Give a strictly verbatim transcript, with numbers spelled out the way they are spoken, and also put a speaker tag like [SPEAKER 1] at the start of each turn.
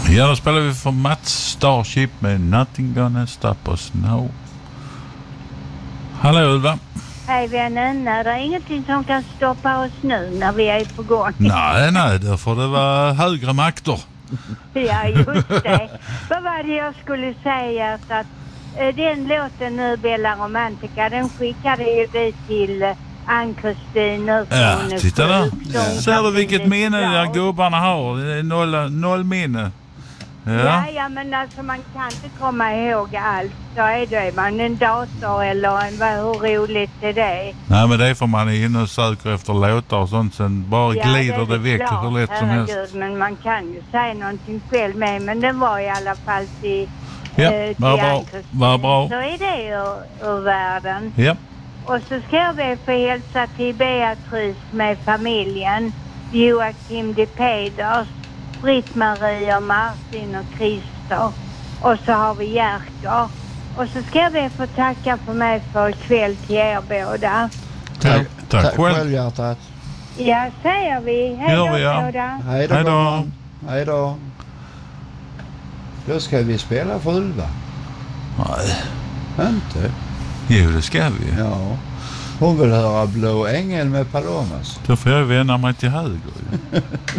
[SPEAKER 1] Ja, då spelar vi för Mats Starship med Nothing Gonna Stop Us Now. Hallå Ulva.
[SPEAKER 2] Hej vännen, det är ingenting som kan stoppa oss nu när vi är på gång.
[SPEAKER 1] Nej, nej, då får det vara högre makter.
[SPEAKER 2] Ja, just det. Vad var det jag skulle säga? Så att eh, den låten nu, Bella Romantica, den skickade ju vi till eh, Ann-Kristin.
[SPEAKER 1] Ja, titta där. Ja. Ser du vilket minne där gubbarna har? Det är noll, noll minne. Ja.
[SPEAKER 2] Ja, ja, men alltså man kan inte komma ihåg allt. Så är det man en dator eller en, vad, hur roligt är det?
[SPEAKER 1] Nej, men det är för man är inne och söker efter låtar och sånt. Sen bara
[SPEAKER 2] ja,
[SPEAKER 1] glider det,
[SPEAKER 2] det
[SPEAKER 1] väck
[SPEAKER 2] klart,
[SPEAKER 1] hur lätt som helst.
[SPEAKER 2] Men man kan ju säga någonting själv med. Men den var i alla fall till,
[SPEAKER 1] ja,
[SPEAKER 2] eh, till
[SPEAKER 1] var bra. Var bra.
[SPEAKER 2] Så är det ur, ur världen.
[SPEAKER 1] Ja.
[SPEAKER 2] Och så ska vi få hälsa till Beatrice med familjen. Joakim de Peders, Britt-Marie och Martin och Christer. Och så har vi Jerker. Och så ska vi få tacka för mig för kväll till er båda.
[SPEAKER 1] Tack, tack,
[SPEAKER 3] tack själv hjärtat.
[SPEAKER 2] Ja, säger vi. Hej då
[SPEAKER 1] ja.
[SPEAKER 2] båda.
[SPEAKER 3] Hej då. Hej då. Hej då. Då ska vi spela för Ulva.
[SPEAKER 1] Nej.
[SPEAKER 3] Inte?
[SPEAKER 1] Jo, det ska vi.
[SPEAKER 3] Ja. Hon vill höra Blå Ängel med Palomas.
[SPEAKER 1] Då får jag vända mig till höger.